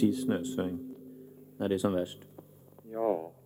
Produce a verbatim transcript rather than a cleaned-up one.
precis snösväng när det är som värst. Ja.